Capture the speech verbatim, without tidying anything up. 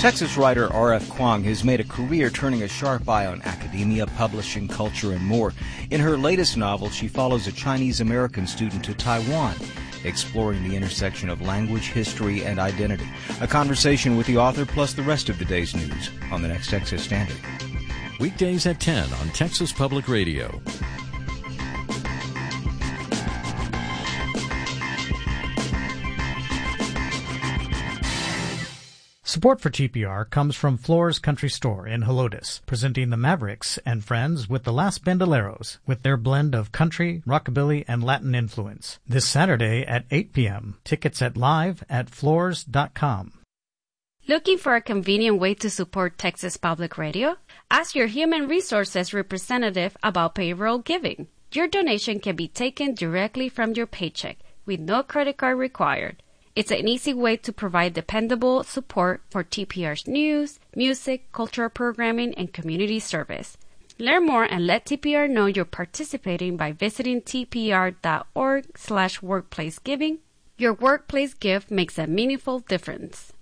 Texas writer R F. Kuang has made a career turning a sharp eye on academia, publishing, culture, and more. In her latest novel, she follows a Chinese-American student to Taiwan, exploring the intersection of language, history, and identity. A conversation with the author plus the rest of the day's news on the next Texas Standard. Weekdays at ten on Texas Public Radio. Support for T P R comes from Floors Country Store in Helotes, presenting the Mavericks and Friends with the Las Bandoleros, with their blend of country, rockabilly, and Latin influence. This Saturday at eight p.m. Tickets at live at floors dot com. Looking for a convenient way to support Texas Public Radio? Ask your Human Resources representative about payroll giving. Your donation can be taken directly from your paycheck with no credit card required. It's an easy way to provide dependable support for T P R's news, music, cultural programming, and community service. Learn more and let T P R know you're participating by visiting tpr.org slash workplace giving. Your workplace gift makes a meaningful difference.